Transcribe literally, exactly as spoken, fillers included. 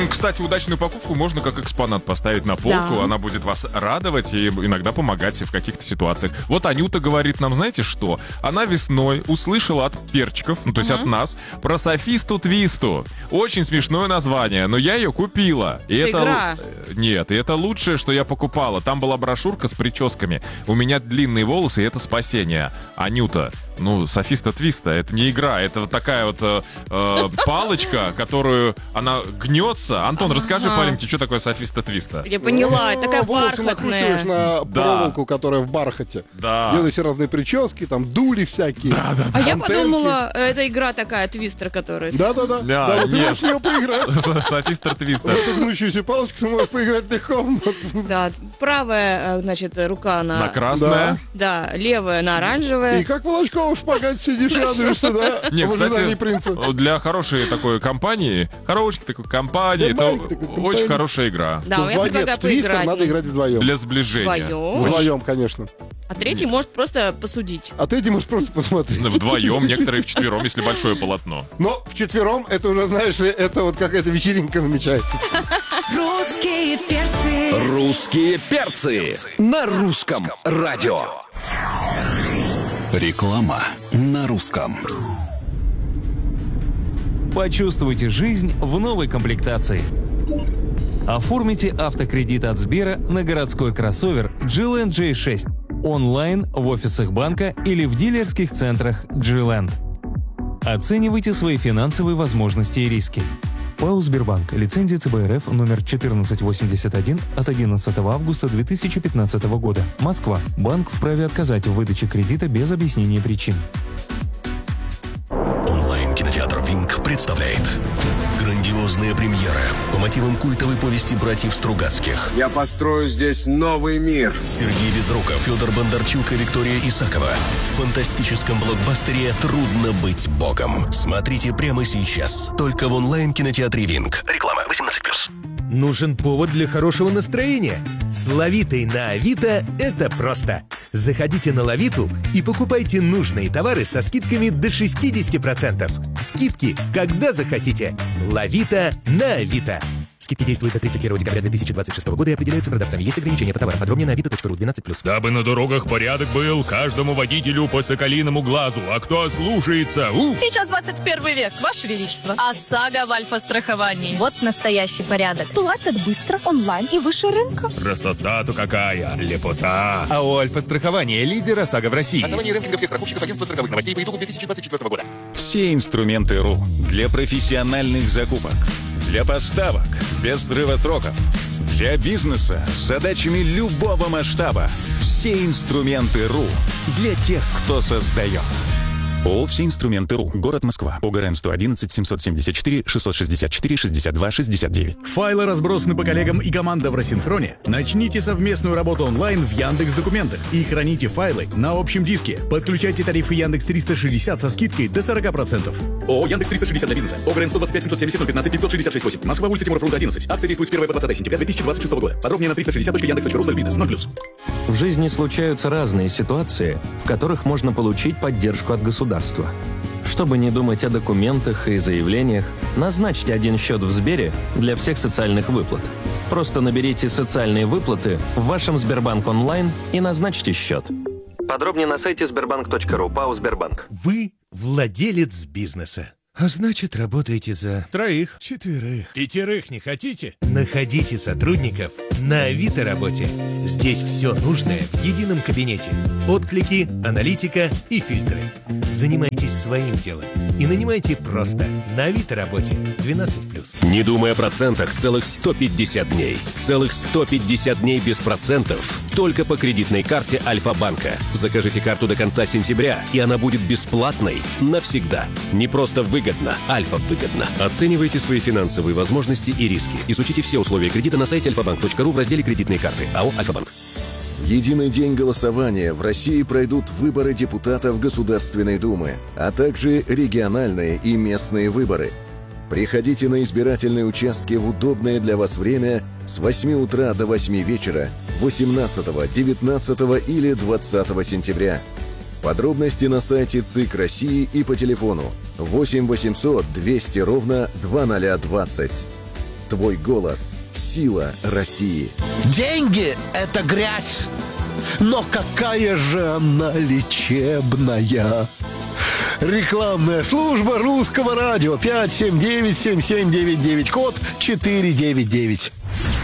Кстати, удачную покупку можно как экспонат поставить на полку. Да. Она будет вас радовать и иногда помогать в каких-то ситуациях. Вот Анюта говорит нам, знаете что? Она весной услышала от перчиков, ну то есть от нас, про Софисту Твисту. Очень смешное название, но я ее купила. И Это это игра. Нет, и это лучшее, что я покупала. Там была брошюрка с прическами. У меня длинные волосы, и это спасение. Анюта, ну, Софиста Твиста, это не игра, это вот такая вот э, э, палочка, которую она гнется. Антон, Ага. расскажи, маленький, что такое Софиста Твиста? Я поняла, это такая Волосы накручиваешь бархатная. на Да. проволоку, которая в бархате. Да. Делаете разные прически, там дули всякие. Да, да, А я подумала, э, это игра такая, твистер, которая... Да, да, да. Да, Да, вот ты нет. можешь в нее поиграть. Софиста Твиста. В эту гнущуюся палочку ты можешь поиграть легко. Да, правая, э, значит, рука на... На красное. Да, левая на оранжевое. И как Волочкова в шпагате сидишь, радуешься, да? Не, В ожидании кстати, принца. для хорошей такой компании, хорошей такой компании, Да, это маленькой такой очень компании. хорошая игра. Да, у меня Вдвоем. предлагаю Нет, в твистер поиграть. надо играть вдвоем. Для сближения. Вдвоем. Вдвоем, конечно. А третий может просто посудить. А ты, Эдди, можешь просто посмотреть. Ну, вдвоем, некоторые вчетвером, если большое полотно. Но вчетвером, это уже, знаешь ли, это вот какая-то вечеринка намечается. Русские перцы. Русские перцы на русском радио. Реклама на русском. Почувствуйте жизнь в новой комплектации. Оформите автокредит от Сбера на городской кроссовер джи эл энд джей шесть онлайн в офисах банка или в дилерских центрах джи эл энд. Оценивайте свои финансовые возможности и риски. ПАО «Сбербанк». Лицензия цэ бэ эр эф номер четырнадцать восемьдесят один от одиннадцатого августа две тысячи пятнадцатого года. Москва. Банк вправе отказать в выдаче кредита без объяснения причин. Онлайн-кинотеатр «Винг» представляет грандиозные премьеры по мотивам культовой повести братьев Стругацких. Я построю здесь новый мир. Сергей Безруков, Федор Бондарчук и Виктория Исакова. В фантастическом блокбастере «Трудно быть богом». Смотрите прямо сейчас. Только в онлайн-кинотеатре «Винг». Реклама восемнадцать плюс. Нужен повод для хорошего настроения? С Лавитой на Авито это просто. Заходите на Лавиту и покупайте нужные товары со скидками до шестьдесят процентов. Скидки, когда захотите. Лавита на Авито. Скидки действуют до тридцать первого декабря две тысячи двадцать шестого года и определяются продавцами. Есть ограничения по товарам. Подробнее на авито точка ру двенадцать плюс. Дабы на дорогах порядок был, каждому водителю по соколиному глазу. А кто ослушается, уф! Сейчас двадцать первый век, Ваше Величество. ОСАГО в Альфа-страховании. Вот настоящий порядок. Платят быстро, онлайн и выше рынка. Красота-то какая, лепота. АО «Альфа-страхование» — лидер ОСАГО в России. Основание рейтинга всех страховщиков агентства страховых новостей по итогу две тысячи двадцать четвёртого года. Все инструменты РУ для профессиональных закупок, для поставок без срыва сроков, для бизнеса с задачами любого масштаба. Все инструменты РУ для тех, кто создает. ООО «Все инструменты РУ». Город Москва. ОГРН сто одиннадцать семьсот семьдесят четыре шестьсот шестьдесят четыре шестьдесят два шестьдесят девять. Файлы разбросаны по коллегам и команда в рассинхроне. Начните совместную работу онлайн в Яндекс.Документах и храните файлы на общем диске. Подключайте тарифы Яндекс триста шестьдесят со скидкой до сорок процентов. ООО «Яндекс триста шестьдесят» для бизнеса. ОГРН сто двадцать пять семьсот семьдесят ноль пятнадцать пятьсот шестьдесят шесть восемь. Москва, улица Тимура Фрунзе один. Акция действует с первого по двадцатое сентября две тысячи двадцать шестого года. Подробнее на триста шестьдесят точка яндекс точка ру слэш бизнес. ноль плюс. В жизни случаются разные ситуации, в которых можно получить поддержку от государства. Чтобы не думать о документах и заявлениях, назначьте один счет в Сбере для всех социальных выплат. Просто наберите «Социальные выплаты» в вашем Сбербанк онлайн и назначьте счет. Подробнее на сайте сбербанк точка ру. ПАО «Сбербанк». Вы владелец бизнеса. А значит, работаете за Троих. четверых. Пятерых не хотите? Находите сотрудников на Авито работе. Здесь все нужное в едином кабинете. Отклики, аналитика и фильтры. Занимайтесь своим делом и нанимайте просто на Авито работе двенадцать плюс. Не думай о процентах целых сто пятьдесят дней. Целых сто пятьдесят дней без процентов. Только по кредитной карте Альфа-банка. Закажите карту до конца сентября, и она будет бесплатной навсегда. Не просто выгодно, Альфа выгодно. Оценивайте свои финансовые возможности и риски. Изучите все условия кредита на сайте альфа банк точка ру в разделе «Кредитные карты». АО «Альфа-банк». Единый день голосования. В России пройдут выборы депутатов Государственной Думы, а также региональные и местные выборы. Приходите на избирательные участки в удобное для вас время с восьми утра до восьми вечера восемнадцатого, девятнадцатого или двадцатого сентября. Подробности на сайте ЦИК России и по телефону восемь восемьсот двести ровно двадцать ноль двадцать. Твой голос – сила России. Деньги – это грязь, но какая же она лечебная. Рекламная служба Русского радио пять семь девять семь семь девять девять, код четыре девять девять.